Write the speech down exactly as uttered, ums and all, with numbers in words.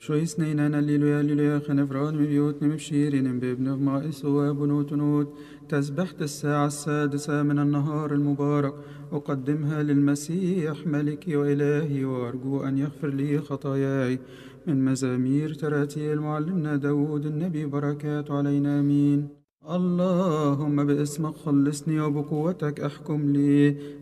شو يسنينا الليلويا الليلويا خنفران مبيوت مبشيرين بابن مائس وابنوت نوت تسبحت الساعة السادسة من النهار المبارك أقدمها للمسيح ملكي وإلهي وأرجو أن يغفر لي خطاياي من مزامير تراتيل معلمنا داود النبي بركات علينا آمين. اللهم باسمك خلصني وبقوتك احكم لي